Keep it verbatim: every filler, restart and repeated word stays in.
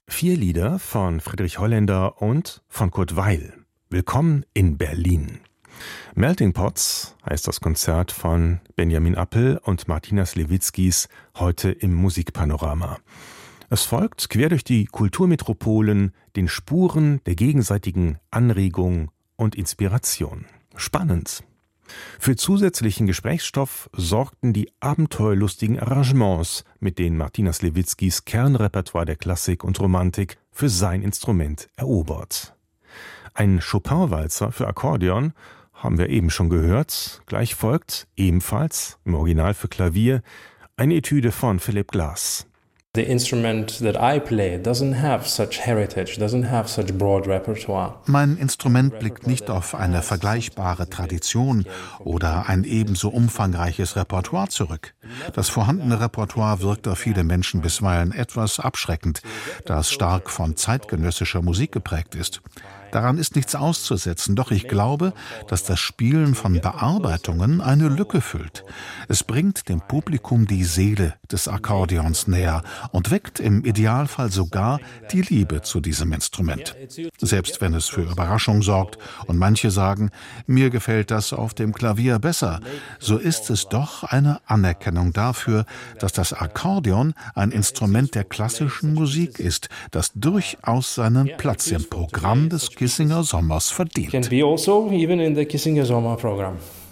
Vier Lieder von Friedrich Holländer und von Kurt Weill. Willkommen in Berlin. Melting Pots heißt das Konzert von Benjamin Appel und Martina Sliwickis heute im Musikpanorama. Es folgt quer durch die Kulturmetropolen den Spuren der gegenseitigen Anregung und Inspiration. Spannend. Für zusätzlichen Gesprächsstoff sorgten die abenteuerlustigen Arrangements, mit denen Martina Sliwickis Kernrepertoire der Klassik und Romantik für sein Instrument erobert. Ein Chopin-Walzer für Akkordeon haben wir eben schon gehört. Gleich folgt ebenfalls im Original für Klavier eine Etüde von Philip Glass. The instrument that I play doesn't have such heritage, doesn't have such broad repertoire. Mein Instrument blickt nicht auf eine vergleichbare Tradition oder ein ebenso umfangreiches Repertoire zurück. Das vorhandene Repertoire wirkt auf viele Menschen bisweilen etwas abschreckend, da es stark von zeitgenössischer Musik geprägt ist. Daran ist nichts auszusetzen, doch ich glaube, dass das Spielen von Bearbeitungen eine Lücke füllt. Es bringt dem Publikum die Seele des Akkordeons näher und weckt im Idealfall sogar die Liebe zu diesem Instrument. Selbst wenn es für Überraschung sorgt und manche sagen, mir gefällt das auf dem Klavier besser, so ist es doch eine Anerkennung dafür, dass das Akkordeon ein Instrument der klassischen Musik ist, das durchaus seinen Platz im Programm des Kissinger Sommers verdient. Can be also even in the Kissinger Sommer program.